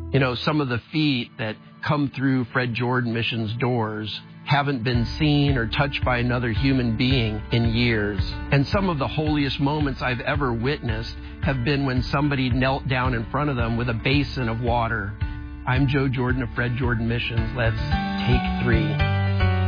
You know, some of the feet that come through Fred Jordan Mission's doors haven't been seen or touched by another human being in years. And some of the holiest moments I've ever witnessed have been when somebody knelt down in front of them with a basin of water. I'm Joe Jordan of Fred Jordan Missions. Let's take 3.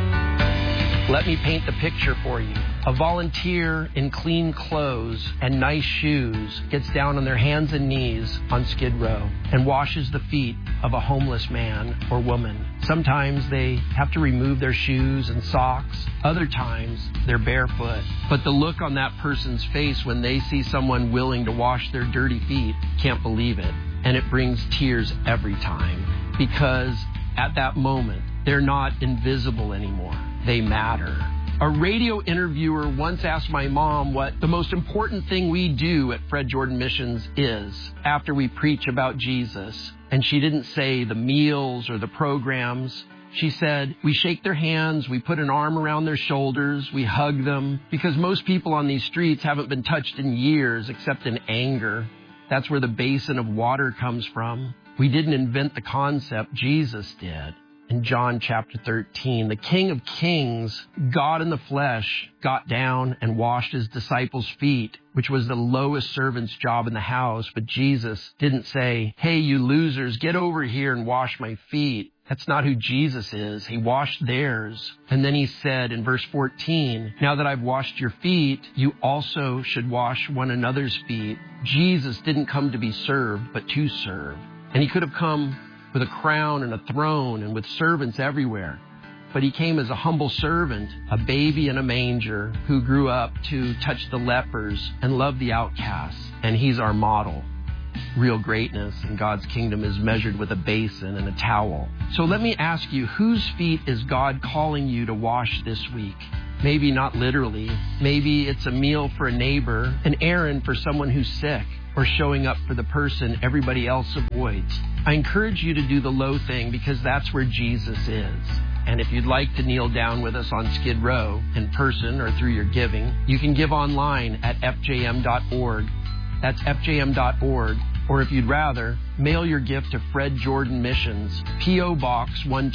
Let me paint the picture for you. A volunteer in clean clothes and nice shoes gets down on their hands and knees on Skid Row and washes the feet of a homeless man or woman. Sometimes they have to remove their shoes and socks. Other times they're barefoot. But the look on that person's face when they see someone willing to wash their dirty feet, can't believe it. And it brings tears every time, because at that moment, they're not invisible anymore. They matter. A radio interviewer once asked my mom what the most important thing we do at Fred Jordan Missions is after we preach about Jesus. And she didn't say the meals or the programs. She said, we shake their hands, we put an arm around their shoulders, we hug them, because most people on these streets haven't been touched in years except in anger. That's where the basin of water comes from. We didn't invent the concept, Jesus did. In John chapter 13, the King of Kings, God in the flesh, got down and washed his disciples' feet, which was the lowest servant's job in the house. But Jesus didn't say, hey, you losers, get over here and wash my feet. That's not who Jesus is. He washed theirs. And then he said in verse 14, now that I've washed your feet, you also should wash one another's feet. Jesus didn't come to be served, but to serve. And he could have come with a crown and a throne and with servants everywhere. But he came as a humble servant, a baby in a manger who grew up to touch the lepers and love the outcasts. And he's our model. Real greatness in God's kingdom is measured with a basin and a towel. So let me ask you, whose feet is God calling you to wash this week? Maybe not literally. Maybe it's a meal for a neighbor, an errand for someone who's sick, or showing up for the person everybody else avoids. I encourage you to do the low thing, because that's where Jesus is. And if you'd like to kneel down with us on Skid Row in person or through your giving, you can give online at fjm.org. That's fjm.org. Or if you'd rather, mail your gift to Fred Jordan Missions, P.O. Box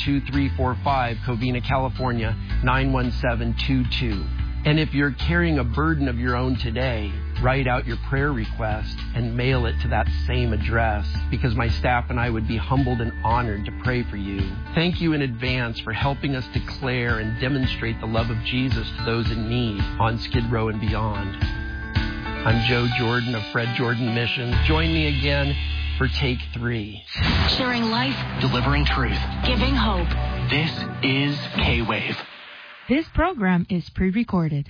12345, Covina, California, 91722. And if you're carrying a burden of your own today, write out your prayer request and mail it to that same address, because my staff and I would be humbled and honored to pray for you. Thank you in advance for helping us declare and demonstrate the love of Jesus to those in need on Skid Row and beyond. I'm Joe Jordan of Fred Jordan Missions. Join me again for Take 3. Sharing life, delivering truth, giving hope. This is K-Wave. This program is pre-recorded.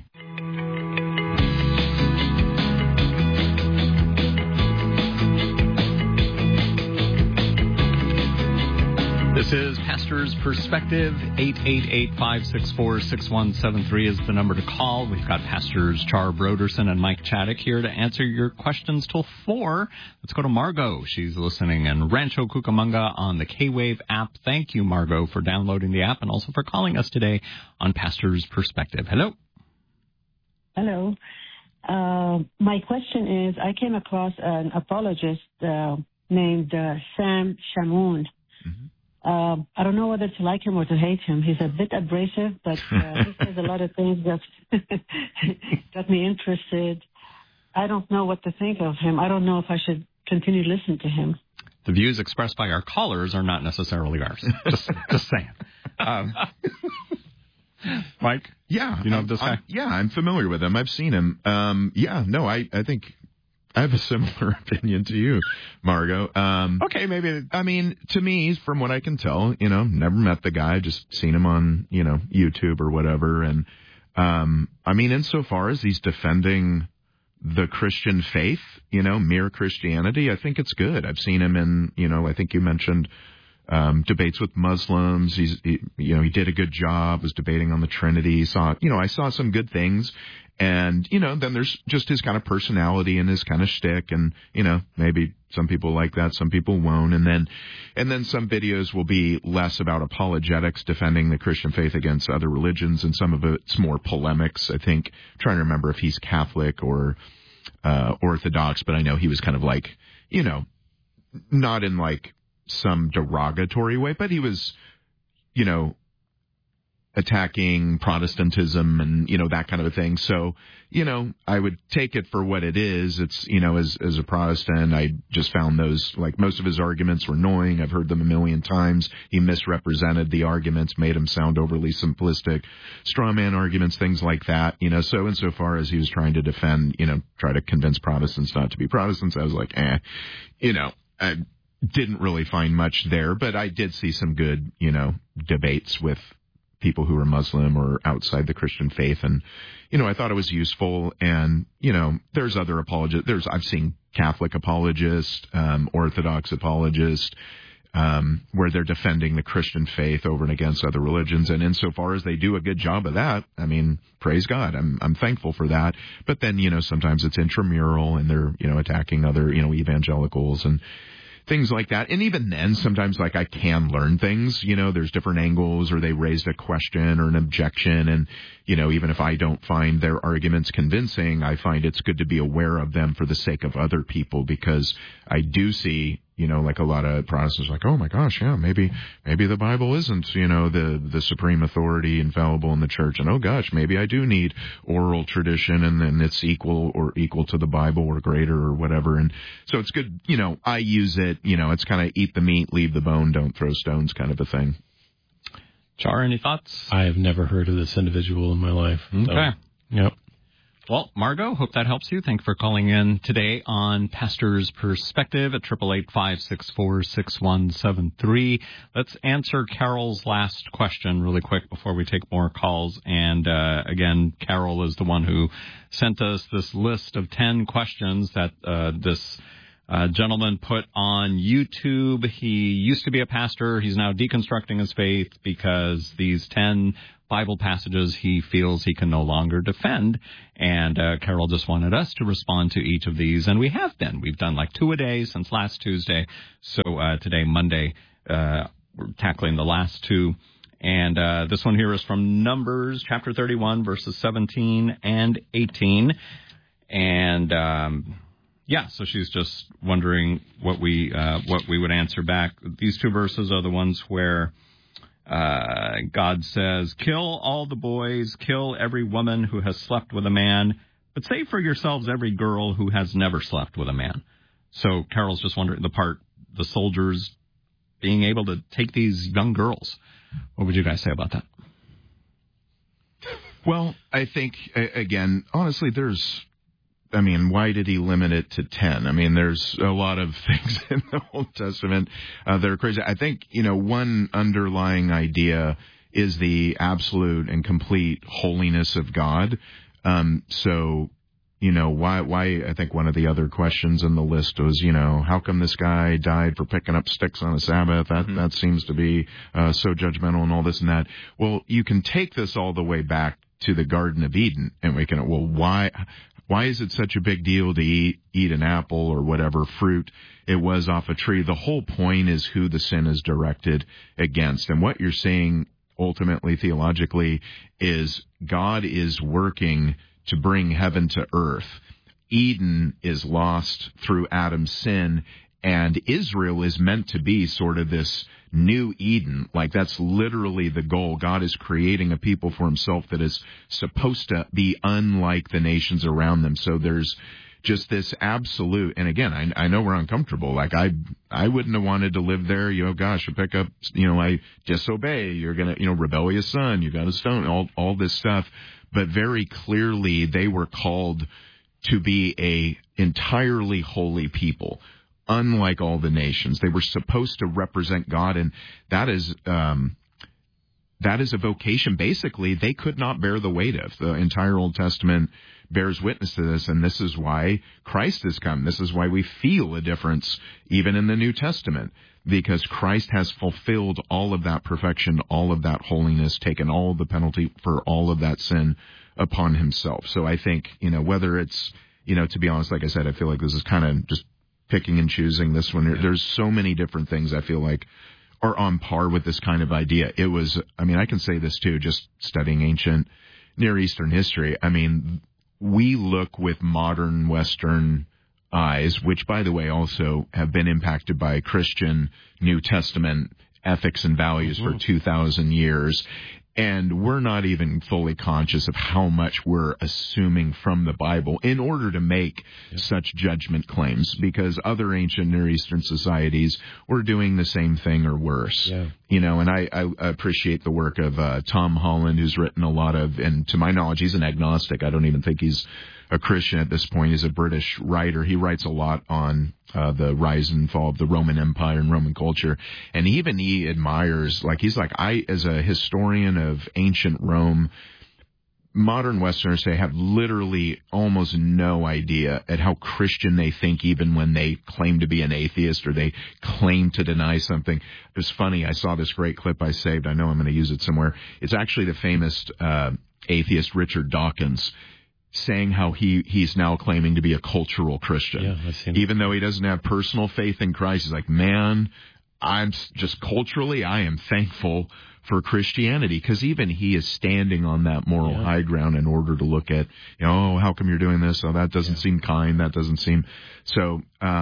This is Pastor's Perspective. 888-564-6173 is the number to call. We've got Pastors Char Broderson and Mike Chaddock here to answer your questions till 4. Let's go to Margot. She's listening in Rancho Cucamonga on the K-Wave app. Thank you, Margot, for downloading the app and also for calling us today on Pastor's Perspective. Hello. Hello. My question is, I came across an apologist named Sam Shamoun. Mm-hmm. I don't know whether to like him or to hate him. He's a bit abrasive, but he says a lot of things that got me interested. I don't know what to think of him. I don't know if I should continue to listen to him. The views expressed by our callers are not necessarily ours. Just saying. Mike? Yeah. You know this guy? I'm familiar with him. I've seen him. I think I have a similar opinion to you, Margot. Okay, maybe. I mean, to me, from what I can tell, never met the guy, just seen him on, YouTube or whatever. And, insofar as he's defending the Christian faith, mere Christianity, I think it's good. I've seen him in, I think you mentioned debates with Muslims. He did a good job, was debating on the Trinity. I saw some good things. And, then there's just his kind of personality and his kind of shtick. And, maybe some people like that, some people won't. And then some videos will be less about apologetics, defending the Christian faith against other religions. And some of it's more polemics, I think. I'm trying to remember if he's Catholic or Orthodox, but I know he was kind of like, not in like some derogatory way, but he was, attacking Protestantism and, that kind of a thing. So, I would take it for what it is. It's, as a Protestant, I just found those, like, most of his arguments were annoying. I've heard them a million times. He misrepresented the arguments, made them sound overly simplistic, straw man arguments, things like that, So insofar as he was trying to defend, try to convince Protestants not to be Protestants, I was like, I didn't really find much there, but I did see some good, debates with people who are Muslim or outside the Christian faith. And, I thought it was useful. And, there's other apologists. I've seen Catholic apologists, Orthodox apologists, where they're defending the Christian faith over and against other religions. And insofar as they do a good job of that, I mean, praise God. I'm thankful for that. But then, sometimes it's intramural and they're, attacking other, evangelicals and things like that. And even then, sometimes, like, I can learn things, there's different angles, or they raised a question or an objection. And, even if I don't find their arguments convincing, I find it's good to be aware of them for the sake of other people, because I do see, like a lot of Protestants like, oh my gosh, yeah, maybe the Bible isn't, the supreme authority infallible in the church. And oh gosh, maybe I do need oral tradition and then it's equal to the Bible or greater or whatever. And so it's good, I use it, it's kind of eat the meat, leave the bone, don't throw stones kind of a thing. Char, any thoughts? I have never heard of this individual in my life. Okay. So, yep. Well, Margot, hope that helps you. Thank you for calling in today on Pastor's Perspective at 888-564-6173. Let's answer Carol's last question really quick before we take more calls. And again, Carol is the one who sent us this list of 10 questions that this gentleman put on YouTube. He used to be a pastor. He's now deconstructing his faith because these 10 Bible passages he feels he can no longer defend. And Carol just wanted us to respond to each of these, and we have been. We've done like 2 a day since last Tuesday. So today, Monday, we're tackling the last 2. And this one here is from Numbers chapter 31, verses 17 and 18. And yeah, so she's just wondering what we would answer back. These 2 verses are the ones where God says, kill all the boys, kill every woman who has slept with a man, but save for yourselves every girl who has never slept with a man. So Carol's just wondering the soldiers being able to take these young girls. What would you guys say about that? Well, I think, again, honestly, why did he limit it to 10? I mean, there's a lot of things in the Old Testament that are crazy. I think, one underlying idea is the absolute and complete holiness of God. So, why I think one of the other questions in the list was, how come this guy died for picking up sticks on a Sabbath? That seems to be so judgmental and all this and that. Well, you can take this all the way back to the Garden of Eden, and we can, why is it such a big deal to eat an apple or whatever fruit it was off a tree? The whole point is who the sin is directed against. And what you're saying ultimately theologically is God is working to bring heaven to earth. Eden is lost through Adam's sin, and Israel is meant to be sort of this new Eden. Like, that's literally the goal. God is creating a people for himself that is supposed to be unlike the nations around them. So there's just this absolute, and again, I know we're uncomfortable. Like, I wouldn't have wanted to live there. Gosh, I pick up, I disobey. You're going to, rebellious son, you got to stone, all this stuff. But very clearly, they were called to be a entirely holy people, unlike all the nations. They were supposed to represent God, and that is a vocation. Basically, they could not bear the weight of. The entire Old Testament bears witness to this, and this is why Christ has come. This is why we feel a difference even in the New Testament, because Christ has fulfilled all of that perfection, all of that holiness, taken all of the penalty for all of that sin upon himself. So I think, whether it's, to be honest, like I said, I feel like this is kind of just picking and choosing this one. There's so many different things I feel like are on par with this kind of idea. It was, I can say this too, just studying ancient Near Eastern history. We look with modern Western eyes, which, by the way, also have been impacted by Christian New Testament ethics and values for 2,000 years. And we're not even fully conscious of how much we're assuming from the Bible in order to make such judgment claims, because other ancient Near Eastern societies were doing the same thing or worse. Yeah. You know, and I appreciate the work of Tom Holland, who's written a lot of, and to my knowledge, he's an agnostic. I don't even think he's a Christian at this point. He's a British writer. He writes a lot on the rise and fall of the Roman Empire and Roman culture. And even he admires, like, he's like, I, as a historian of ancient Rome, modern Westerners say have literally almost no idea at how Christian they think, even when they claim to be an atheist or they claim to deny something. It was funny. I saw this great clip I saved. I know I'm going to use it somewhere. It's actually the famous atheist Richard Dawkins saying how he's now claiming to be a cultural Christian. Yeah, I've seen even though he doesn't have personal faith in Christ. He's like, man, I'm just culturally, I am thankful for Christianity, because even he is standing on that moral high ground in order to look at, you know, oh, how come you're doing this? Oh, that doesn't seem kind. That doesn't seem so.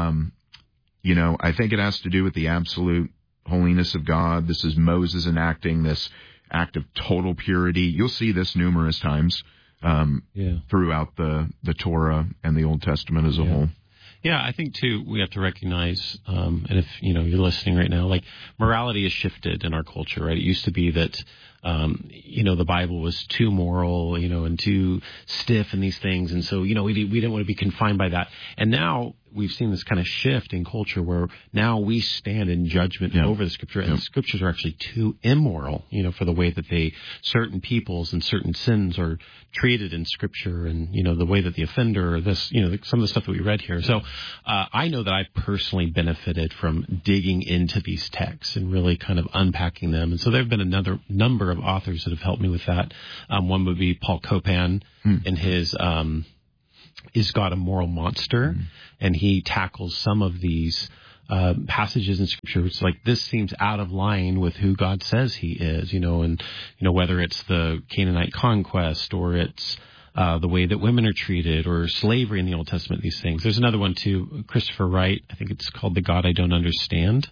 You know, I think it has to do with the absolute holiness of God. This is Moses enacting this act of total purity. You'll see this numerous times throughout the Torah and the Old Testament as a whole. Yeah, I think, too, we have to recognize, and if, you know, you're listening right now, like, morality has shifted in our culture, right? It used to be that, you know, the Bible was too moral, you know, and too stiff in these things. And so, you know, we didn't want to be confined by that. And now we've seen this kind of shift in culture where now we stand in judgment over the Scripture, and the Scriptures are actually too immoral, you know, for the way that certain peoples and certain sins are treated in Scripture, and, you know, the way that the offender, or this, you know, some of the stuff that we read here. So I know that I've personally benefited from digging into these texts and really kind of unpacking them. And so there have been another number of authors that have helped me with that. One would be Paul Copan in his Is God a Moral Monster? And he tackles some of these passages in Scripture. It's like, this seems out of line with who God says he is, you know, and, you know, whether it's the Canaanite conquest, or it's the way that women are treated, or slavery in the Old Testament, these things. There's another one too, Christopher Wright. I think it's called The God I Don't Understand.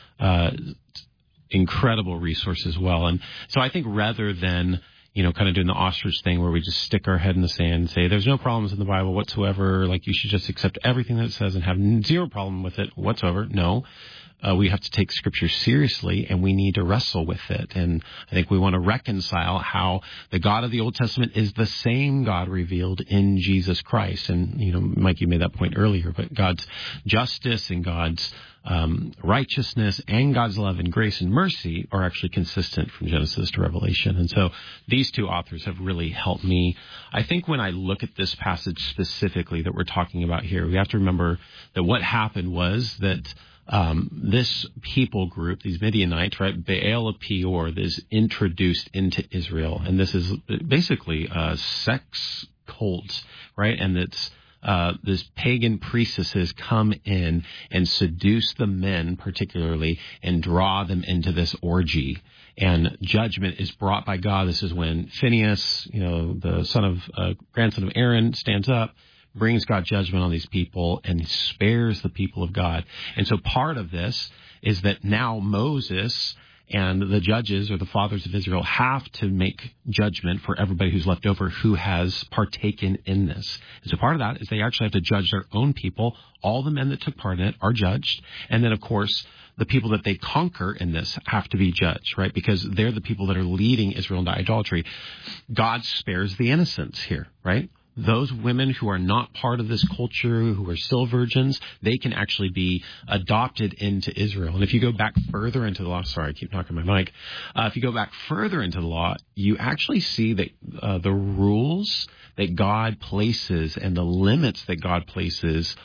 Incredible resource as well. And so I think rather than, you know, kind of doing the ostrich thing where we just stick our head in the sand and say, there's no problems in the Bible whatsoever, like, you should just accept everything that it says and have zero problem with it whatsoever. No. We have to take Scripture seriously, and we need to wrestle with it. And I think we want to reconcile how the God of the Old Testament is the same God revealed in Jesus Christ. And, you know, Mike, you made that point earlier, but God's justice and God's righteousness and God's love and grace and mercy are actually consistent from Genesis to Revelation. And so these two authors have really helped me. I think when I look at this passage specifically that we're talking about here, we have to remember that what happened was that this people group, these Midianites, right, Baal of Peor, is introduced into Israel. And this is basically sex cults, right? And it's this pagan priestesses come in and seduce the men particularly and draw them into this orgy. And judgment is brought by God. This is when Phinehas, you know, the grandson of Aaron, stands up, brings God judgment on these people, and spares the people of God. And so part of this is that now Moses and the judges, or the fathers of Israel, have to make judgment for everybody who's left over who has partaken in this. And so part of that is they actually have to judge their own people. All the men that took part in it are judged. And then, of course, the people that they conquer in this have to be judged, right? Because they're the people that are leading Israel into idolatry. God spares the innocents here, right? Those women who are not part of this culture, who are still virgins, they can actually be adopted into Israel. And if you go back further into the law, sorry, I keep knocking my mic. If you go back further into the law, you actually see that the rules that God places and the limits that God places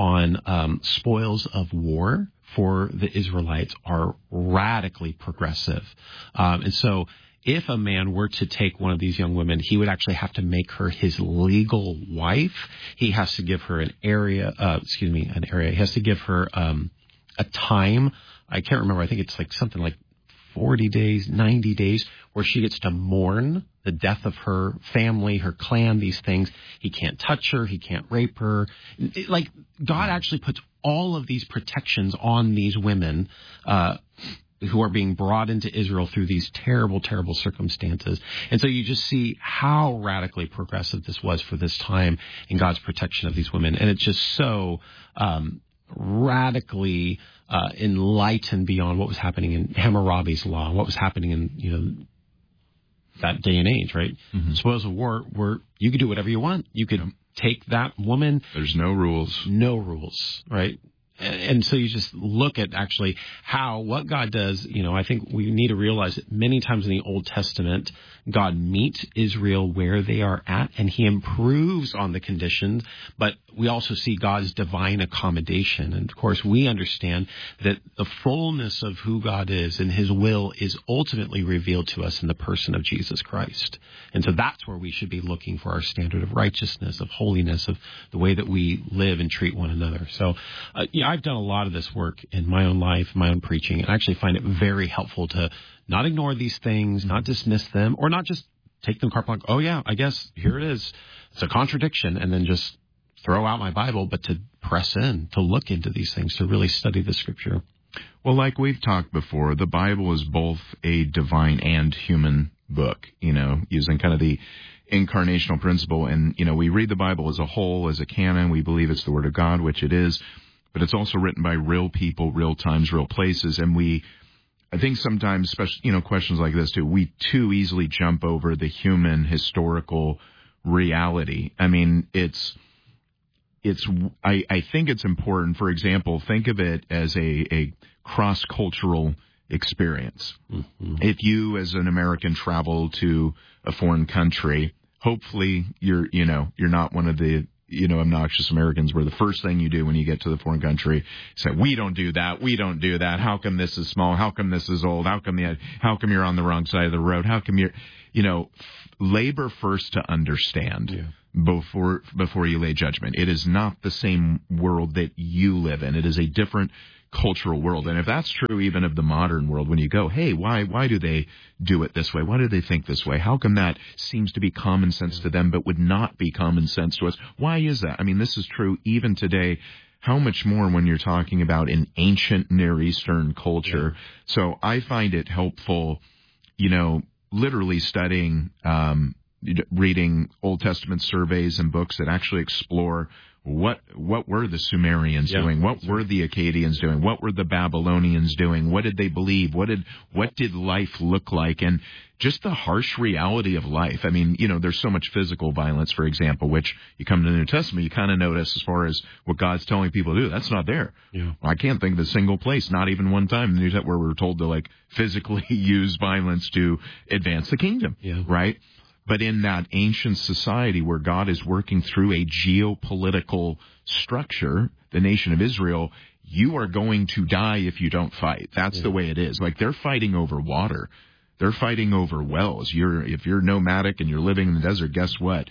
on spoils of war for the Israelites are radically progressive. And so if a man were to take one of these young women, he would actually have to make her his legal wife. He has to give her an area. He has to give her a time. I can't remember. I think it's like something like 40 days, 90 days, where she gets to mourn the death of her family, her clan, these things. He can't touch her. He can't rape her. Like, God actually puts all of these protections on these women who are being brought into Israel through these terrible, terrible circumstances. And so you just see how radically progressive this was for this time in God's protection of these women. And it's just so radically enlightened beyond what was happening in Hammurabi's law, what was happening in, that day and age, right? Mm-hmm. Spoils of war, where you could do whatever you want. You could take that woman. There's no rules. No rules, right? And so you just look at actually what God does. I think we need to realize that many times in the Old Testament, God meets Israel where they are at, and he improves on the conditions. But we also see God's divine accommodation. And of course, we understand that the fullness of who God is and his will is ultimately revealed to us in the person of Jesus Christ. And so that's where we should be looking for our standard of righteousness, of holiness, of the way that we live and treat one another. So, I've done a lot of this work in my own life, my own preaching, and I actually find it very helpful to not ignore these things, not dismiss them, or not just take them carte blanche. Oh, yeah, I guess here it is. It's a contradiction, and then just throw out my Bible, but to press in, to look into these things, to really study the Scripture. Well, like we've talked before, the Bible is both a divine and human book, using kind of the incarnational principle. And, we read the Bible as a whole, as a canon. We believe it's the Word of God, which it is. But it's also written by real people, real times, real places. And I think sometimes, especially, questions like this too, we too easily jump over the human historical reality. I mean, I think it's important. For example, think of it as a cross-cultural experience. Mm-hmm. If you, as an American, travel to a foreign country, hopefully you're not one of the obnoxious Americans where the first thing you do when you get to the foreign country is say, we don't do that. How come this is small? How come this is old? How come you're on the wrong side of the road? How come labor first to understand before you lay judgment. It is not the same world that you live in. It is a different cultural world. And if that's true even of the modern world, when you go, hey, why do they do it this way? Why do they think this way? How come that seems to be common sense to them but would not be common sense to us? Why is that? I mean, this is true even today. How much more when you're talking about an ancient Near Eastern culture? Yeah. So I find it helpful, literally studying, reading Old Testament surveys and books that actually explore what were the Sumerians doing? What were the Akkadians doing? What were the Babylonians doing? What did they believe? What did life look like? And just the harsh reality of life. I mean, there's so much physical violence, for example, which you come to the New Testament, you kind of notice as far as what God's telling people to do. That's not there. Yeah. Well, I can't think of a single place, not even one time in the New Testament where we're told to physically use violence to advance the kingdom, right? But in that ancient society where God is working through a geopolitical structure, the nation of Israel, you are going to die if you don't fight. That's the way it is. They're fighting over water. They're fighting over wells. If you're nomadic and you're living in the desert, guess what?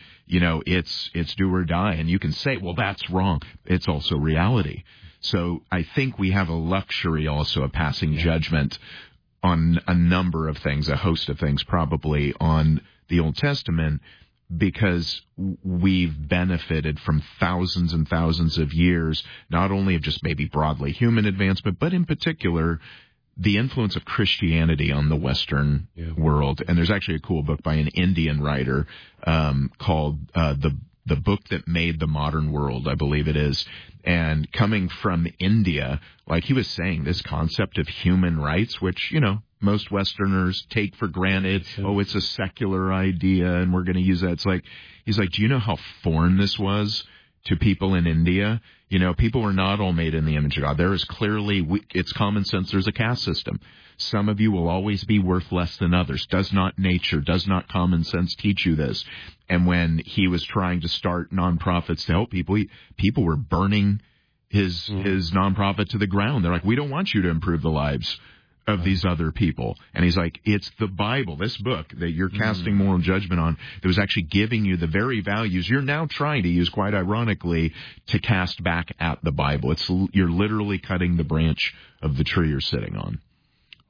It's do or die. And you can say, well, that's wrong. It's also reality. So I think we have a luxury also of passing judgment on a number of things, a host of things probably on the Old Testament, because we've benefited from thousands and thousands of years, not only of just maybe broadly human advancement, but in particular, the influence of Christianity on the Western world. And there's actually a cool book by an Indian writer called The Book That Made the Modern World, I believe it is. And coming from India, like he was saying, this concept of human rights, which, most Westerners take for granted. Oh, it's a secular idea and we're going to use that. He's like, do you know how foreign this was to people in India? People are not all made in the image of God. There is clearly, it's common sense, there's a caste system. Some of you will always be worth less than others. Does not nature, does not common sense teach you this? And when he was trying to start nonprofits to help people, people were burning his nonprofit to the ground. They're like, we don't want you to improve the lives of these other people. And he's like, it's the Bible, this book that you're casting moral judgment on, that was actually giving you the very values you're now trying to use, quite ironically, to cast back at the Bible. You're literally cutting the branch of the tree you're sitting on.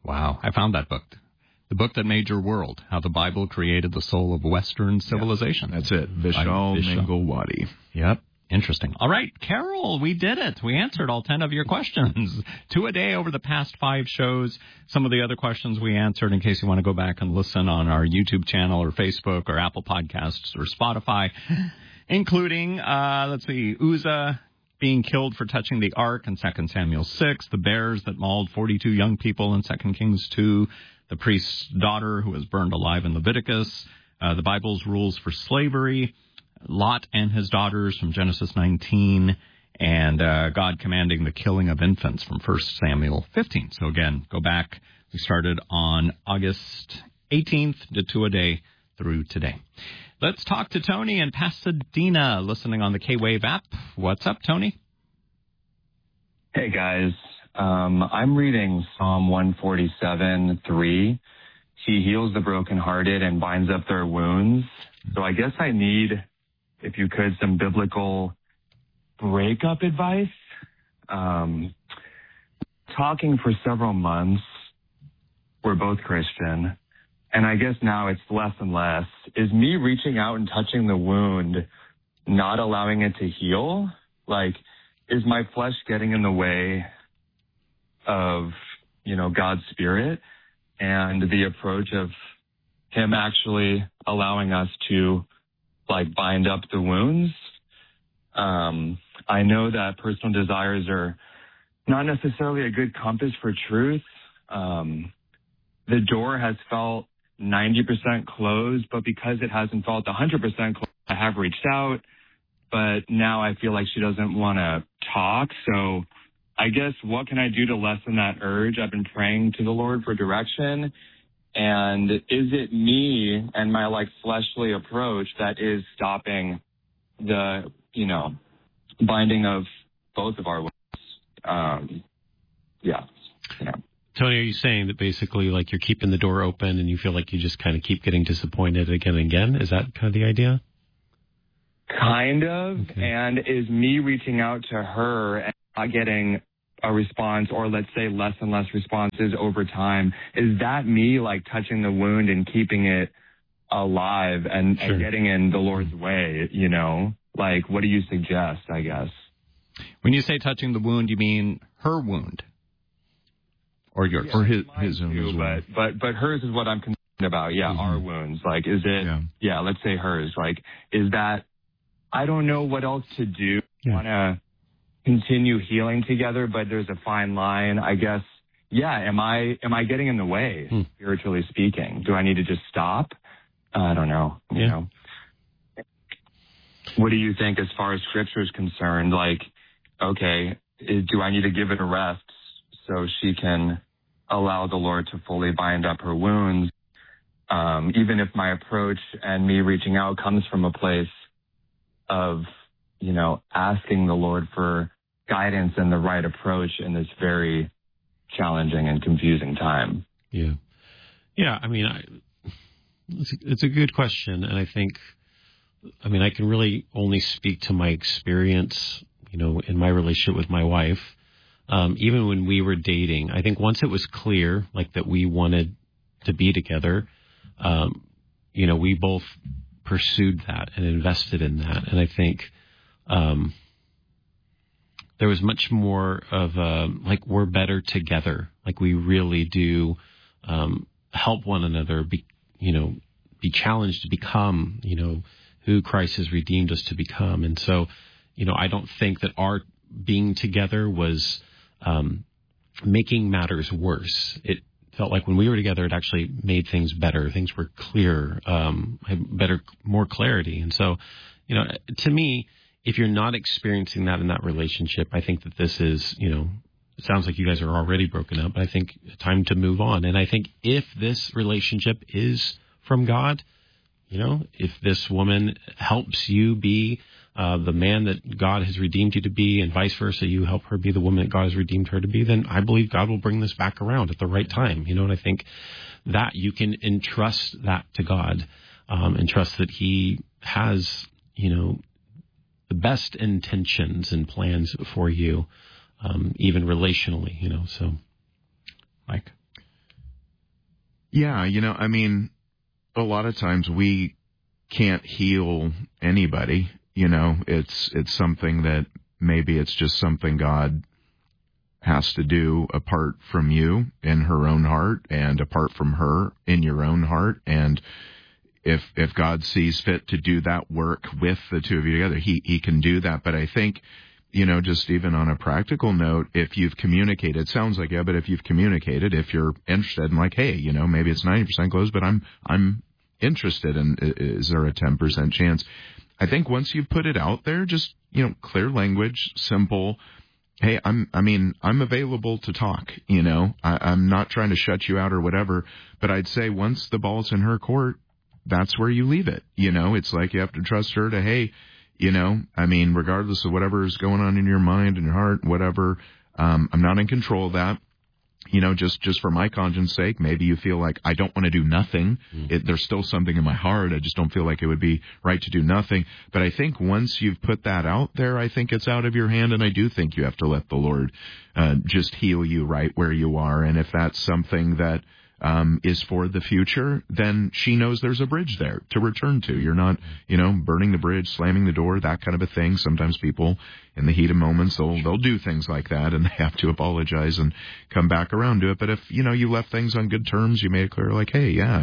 Wow. I found that book. The book that made your world, How the Bible Created the Soul of Western Civilization. Yeah, that's it. Vishal Mangalwadi. Yep. Interesting. All right, Carol, we did it. We answered all 10 of your questions. 2 a day over the past 5 shows. Some of the other questions we answered, in case you want to go back and listen on our YouTube channel or Facebook or Apple Podcasts or Spotify, including, Uzzah being killed for touching the ark in 2 Samuel 6, the bears that mauled 42 young people in 2 Kings 2, the priest's daughter who was burned alive in Leviticus, the Bible's rules for slavery, Lot and his daughters from Genesis 19, and God commanding the killing of infants from 1 Samuel 15. So again, go back. We started on August 18th, did 2 a day through today. Let's talk to Tony in Pasadena, listening on the K-Wave app. What's up, Tony? Hey, guys. I'm reading Psalm 147:3. He heals the brokenhearted and binds up their wounds. So I guess I need, if you could, some biblical breakup advice. Talking for several months, we're both Christian, and I guess now it's less and less. Is me reaching out and touching the wound not allowing it to heal? Like, is my flesh getting in the way of, God's Spirit and the approach of Him actually allowing us to, bind up the wounds? I know that personal desires are not necessarily a good compass for truth. The door has felt 90% closed, but because it hasn't felt 100% closed, I have reached out, but now I feel like she doesn't want to talk. So I guess, what can I do to lessen that urge? I've been praying to the Lord for direction. And is it me and my fleshly approach that is stopping the, binding of both of our wounds? Yeah. Tony, are you saying that basically you're keeping the door open and you feel like you just kind of keep getting disappointed again and again? Is that kind of the idea? Kind of. Okay. And is me reaching out to her and not getting a response, or let's say less and less responses over time, is that me touching the wound and keeping it alive and getting in the Lord's way, what do you suggest, I guess? When you say touching the wound, you mean her wound? Or yours? Yeah, or his own too, as well. But hers is what I'm concerned about. Yeah, our wounds. Is it, let's say hers. Is that, I don't know what else to do. Yeah. Want to continue healing together, but there's a fine line, I guess. Yeah, am I getting in the way, spiritually speaking? Do I need to just stop? I don't know. You know. What do you think as far as Scripture is concerned? Okay, do I need to give it a rest so she can allow the Lord to fully bind up her wounds? Even if my approach and me reaching out comes from a place of, asking the Lord for guidance and the right approach in this very challenging and confusing time. Yeah. Yeah. I mean, it's a good question. And I think, I can really only speak to my experience, in my relationship with my wife. Even when we were dating, I think once it was clear, that we wanted to be together, we both pursued that and invested in that. And I think, there was much more of we're better together. We really do help one another be challenged to become, who Christ has redeemed us to become. And so, I don't think that our being together was making matters worse. It felt like when we were together, it actually made things better. Things were clearer, had more clarity. And so, to me, if you're not experiencing that in that relationship, I think that this is, it sounds like you guys are already broken up, but I think time to move on. And I think if this relationship is from God, if this woman helps you be the man that God has redeemed you to be, and vice versa, you help her be the woman that God has redeemed her to be, then I believe God will bring this back around at the right time. And I think that you can entrust that to God, and trust that He has, the best intentions and plans for you, even relationally, so. Mike? Yeah, I mean, a lot of times we can't heal anybody. It's something that maybe it's just something God has to do apart from you in her own heart and apart from her in your own heart. And if God sees fit to do that work with the two of you together, he can do that. But I think, just even on a practical note, if you've communicated, it sounds like, yeah, but if you've communicated, if you're interested in like, hey, maybe it's 90% closed, but I'm interested in, is there a 10% chance? I think once you've put it out there, just, clear language, simple, hey, I'm available to talk, I'm not trying to shut you out or whatever, but I'd say once the ball's in her court, that's where you leave it. It's like you have to trust her to, hey, regardless of whatever is going on in your mind and your heart, whatever, I'm not in control of that. Just for my conscience sake, maybe you feel like I don't want to do nothing. There's still something in my heart. I just don't feel like it would be right to do nothing. But I think once you've put that out there, I think it's out of your hand. And I do think you have to let the Lord just heal you right where you are. And if that's something that is for the future, then she knows there's a bridge there to return to. You're not, burning the bridge, slamming the door, that kind of a thing. Sometimes people in the heat of moments, they'll do things like that and they have to apologize and come back around to it. But if, you left things on good terms, you made it clear like, hey, yeah,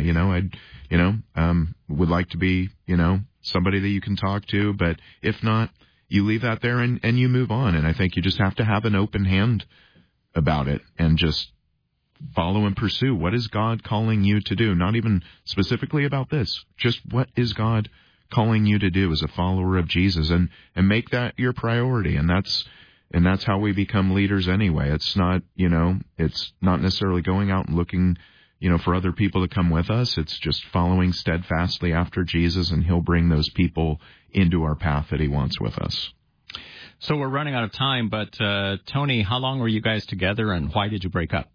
I'd, would like to be, somebody that you can talk to. But if not, you leave that there and you move on. And I think you just have to have an open hand about it and just follow and pursue. What is God calling you to do? Not even specifically about this. Just what is God calling you to do as a follower of Jesus, and make that your priority. And that's how we become leaders anyway. It's not, it's not necessarily going out and looking, for other people to come with us. It's just following steadfastly after Jesus, and he'll bring those people into our path that he wants with us. So we're running out of time, but Tony, how long were you guys together and why did you break up?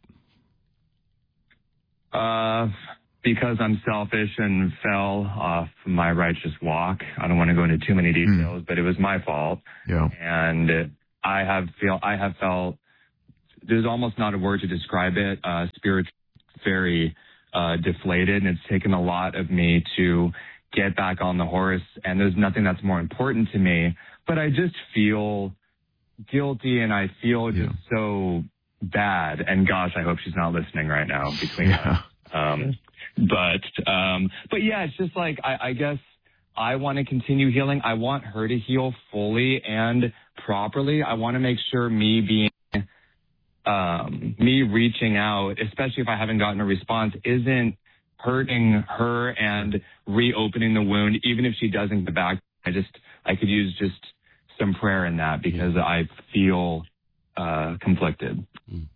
Because I'm selfish and fell off my righteous walk. I don't want to go into too many details, but it was my fault. Yeah. And I have felt, there's almost not a word to describe it, spiritually very deflated, and it's taken a lot of me to get back on the horse, and there's nothing that's more important to me, but I just feel guilty, and I feel just so bad, and gosh, I hope she's not listening right now between us. But yeah, it's just like, I guess I want to continue healing. I want her to heal fully and properly. I want to make sure me reaching out, especially if I haven't gotten a response, isn't hurting her and reopening the wound. Even if she doesn't get back, I could use just some prayer in that, because I feel conflicted.